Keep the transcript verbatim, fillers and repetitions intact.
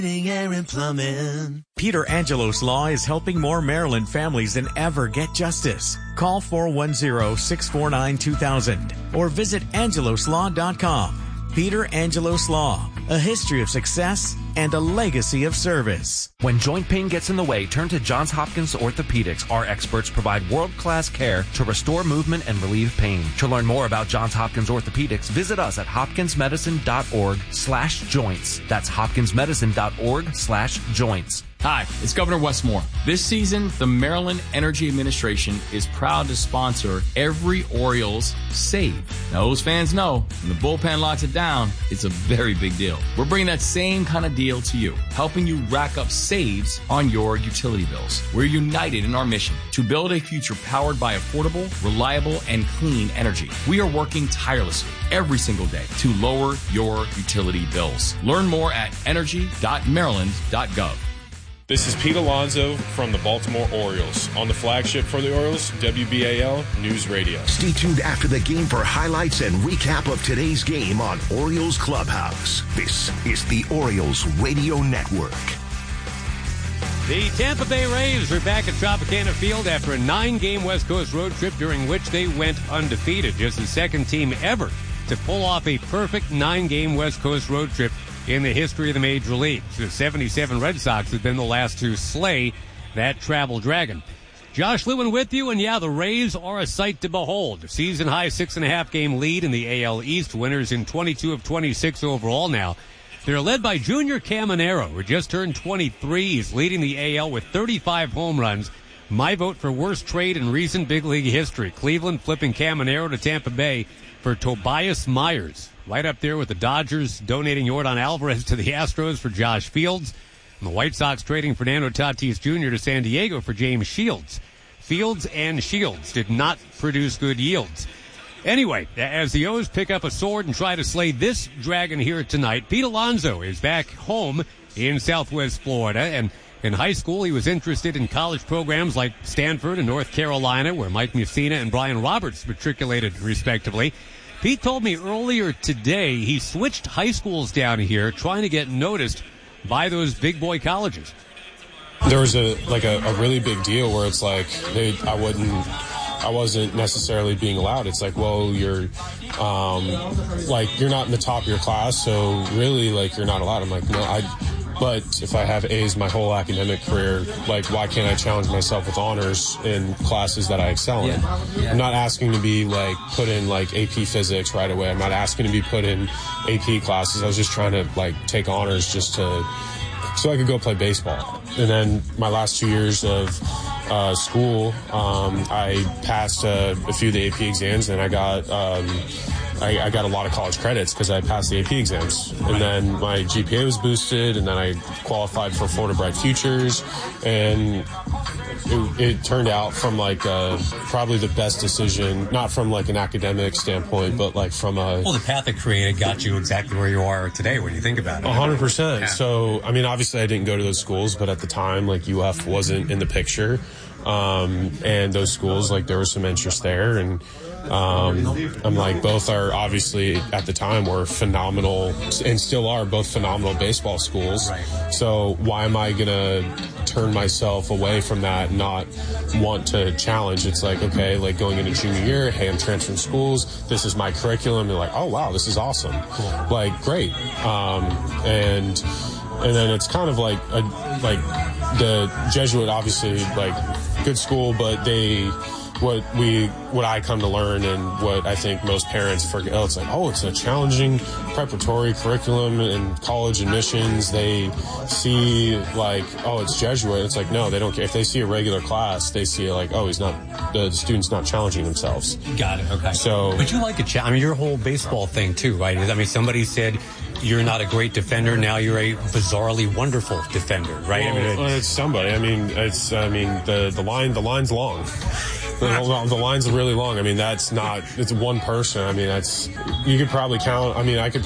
Air and plumbing. Peter Angelos Law is helping more Maryland families than ever get justice. Call four one zero, six four nine, two thousand or visit angelos law dot com. Peter Angelos Law, a history of success and a legacy of service. When joint pain gets in the way, turn to Johns Hopkins Orthopedics. Our experts provide world-class care to restore movement and relieve pain. To learn more about Johns Hopkins Orthopedics, visit us at hopkinsmedicine.org slash joints. That's hopkinsmedicine.org slash joints. Hi, it's Governor Wes Moore. This season, the Maryland Energy Administration is proud to sponsor every Orioles save. Now, those fans know when the bullpen locks it down, it's a very big deal. We're bringing that same kind of deal to you, helping you rack up saves on your utility bills. We're united in our mission to build a future powered by affordable, reliable, and clean energy. We are working tirelessly every single day to lower your utility bills. Learn more at energy dot maryland dot gov. This is Pete Alonso from the Baltimore Orioles on the flagship for the Orioles, W B A L News Radio. Stay tuned after the game for highlights and recap of today's game on Orioles Clubhouse. This is the Orioles Radio Network. The Tampa Bay Rays are back at Tropicana Field after a nine-game West Coast road trip during which they went undefeated. Just the second team ever to pull off a perfect nine-game West Coast road trip in the history of the Major Leagues. The seventy-seven Red Sox have been the last to slay that travel dragon. Josh Lewin with you, and yeah, the Rays are a sight to behold. Season-high six-and-a-half game lead in the A L East, winners in twenty-two of twenty-six overall now. They're led by Junior Caminero, who just turned twenty-three. He's leading the A L with thirty-five home runs. My vote for worst trade in recent big league history. Cleveland flipping Caminero to Tampa Bay for Tobias Myers. Right up there with the Dodgers donating Yordan Alvarez to the Astros for Josh Fields. And the White Sox trading Fernando Tatis Junior to San Diego for James Shields. Fields and Shields did not produce good yields. Anyway, as the O's pick up a sword and try to slay this dragon here tonight, Pete Alonso is back home in Southwest Florida. And in high school, he was interested in college programs like Stanford and North Carolina, where Mike Mussina and Brian Roberts matriculated, respectively. Pete told me earlier today he switched high schools down here trying to get noticed by those big boy colleges. There was a like a, a really big deal where it's like they I wouldn't I wasn't necessarily being allowed. It's like, well, you're um, like you're not in the top of your class, so really like you're not allowed. I'm like, no, I but if I have A's my whole academic career, like why can't I challenge myself with honors in classes that I excel in? Yeah. Yeah. I'm not asking to be like put in like A P physics right away. I'm not asking to be put in A P classes. I was just trying to like take honors just to so I could go play baseball. And then my last two years of uh, school, um, I passed uh, a few of the A P exams, and I got um, I, I got a lot of college credits because I passed the A P exams. And then my G P A was boosted, and then I qualified for Florida Bright Futures, and it, it turned out from like uh, probably the best decision, not from like an academic standpoint, but like from a... Well, the path it created got you exactly where you are today when you think about it. one hundred percent. Yeah. So, I mean, obviously I didn't go to those schools, but at the time, like U F wasn't in the picture. Um, and those schools, like there was some interest there, and um, I'm like, both are obviously at the time were phenomenal and still are both phenomenal baseball schools. Right. So why am I going to turn myself away from that and not want to challenge? It's like, okay, like going into junior year, hey, I'm transferring schools. This is my curriculum. You're like, oh, wow, this is awesome. Cool. Like, great. Um, and, and then it's kind of like, a, like the Jesuit, obviously, like good school, but they, what we, what I come to learn and what I think most parents forget, oh, it's like, oh, it's a challenging preparatory curriculum and college admissions. They see like, oh, it's Jesuit. It's like, no, they don't care. If they see a regular class, they see it like, oh, he's not, the student's not challenging themselves. Got it. Okay. So, but you like a challenge. I mean, your whole baseball thing too, right? I mean, somebody said you're not a great defender. Now you're a bizarrely wonderful defender, right? Well, I mean, it's, well, it's somebody. I mean, it's, I mean, the, the line, the line's long. The, the line's really long. I mean, that's not, it's one person. I mean, that's, you could probably count, I mean, I could